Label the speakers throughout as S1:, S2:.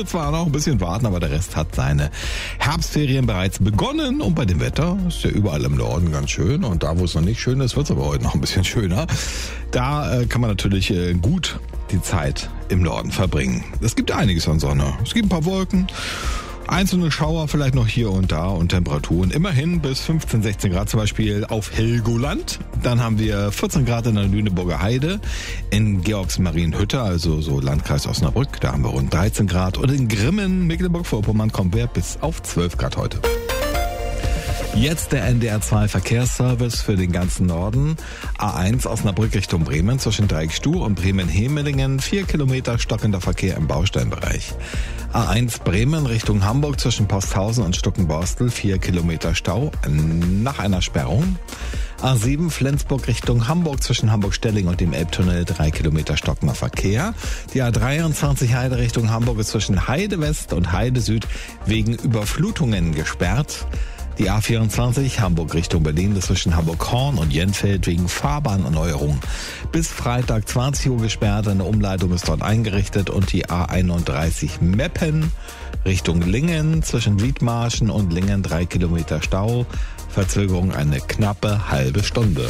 S1: Schule zwar noch ein bisschen warten, aber der Rest hat seine Herbstferien bereits begonnen. Und bei dem Wetter ist ja überall im Norden ganz schön. Und da, wo es noch nicht schön ist, wird es aber heute noch ein bisschen schöner. Da kann man natürlich gut die Zeit im Norden verbringen. Es gibt einiges an Sonne. Es gibt ein paar Wolken. Einzelne Schauer vielleicht noch hier und da und Temperaturen immerhin bis 15, 16 Grad zum Beispiel auf Helgoland. Dann haben wir 14 Grad in der Lüneburger Heide, in Georgsmarienhütte, also so Landkreis Osnabrück, da haben wir rund 13 Grad. Und in Grimmen, Mecklenburg-Vorpommern kommen wir bis auf 12 Grad heute. Jetzt der NDR 2 Verkehrsservice für den ganzen Norden. A1 Osnabrück Richtung Bremen zwischen Dreieckstuhl und Bremen-Hemelingen. 4 Kilometer stockender Verkehr im Bausteinbereich. A1 Bremen Richtung Hamburg zwischen Posthausen und Stuckenborstel. 4 Kilometer Stau nach einer Sperrung. A7 Flensburg Richtung Hamburg zwischen Hamburg-Stelling und dem Elbtunnel 3 Kilometer stockender Verkehr. Die A23 Heide Richtung Hamburg ist zwischen Heide West und Heide Süd wegen Überflutungen gesperrt. Die A24 Hamburg Richtung Berlin ist zwischen Hamburg-Horn und Jenfeld wegen Fahrbahnerneuerung bis Freitag 20 Uhr gesperrt. Eine Umleitung ist dort eingerichtet und die A31 Meppen Richtung Lingen zwischen Wiedmarschen und Lingen 3 Kilometer Stau. Verzögerung eine knappe halbe Stunde.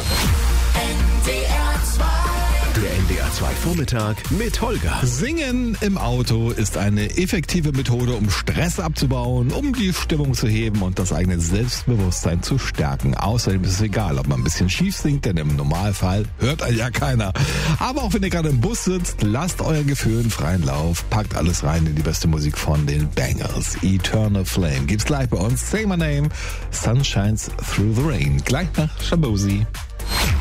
S2: Der NDR 2 Vormittag mit Holger.
S1: Singen im Auto ist eine effektive Methode, um Stress abzubauen, um die Stimmung zu heben und das eigene Selbstbewusstsein zu stärken. Außerdem ist es egal, ob man ein bisschen schief singt, denn im Normalfall hört einen ja keiner. Aber auch wenn ihr gerade im Bus sitzt, lasst euren Gefühlen freien Lauf, packt alles rein in die beste Musik von den Bangers. Eternal Flame gibt's live bei uns. Say My Name, Sun Shines Through the Rain. Gleich nach Shabozi.